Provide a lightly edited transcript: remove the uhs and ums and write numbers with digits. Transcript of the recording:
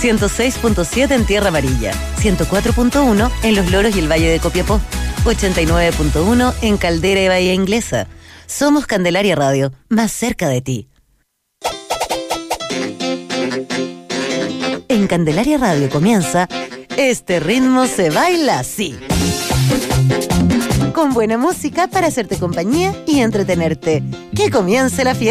106.7 en Tierra Amarilla, 104.1 en Los Loros y el Valle de Copiapó, 89.1 en Caldera y Bahía Inglesa. Somos Candelaria Radio, más cerca de ti. En Candelaria Radio comienza Este ritmo se baila así. Con buena música para hacerte compañía y entretenerte. Que comience la fiesta.